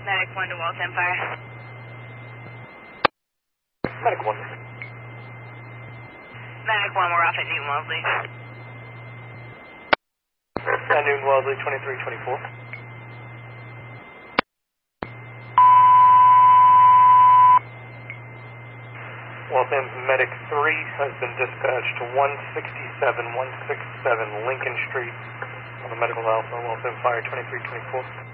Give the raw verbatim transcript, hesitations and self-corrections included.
Medic one to Waltham Fire. Medic one. Medic one, we're off at Newton Wellesley. At Newton Wellesley, twenty-three twenty-four. Waltham's Medic three has been dispatched to one sixty-seven one sixty-seven Lincoln Street on the medical alpha, Waltham Fire twenty-three twenty-four.